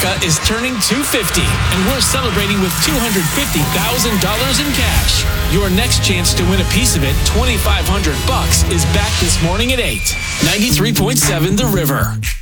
America is turning 250, and we're celebrating with $250,000 in cash. Your next chance to win a piece of it, $2,500, is back this morning at 8. 93.7 The River.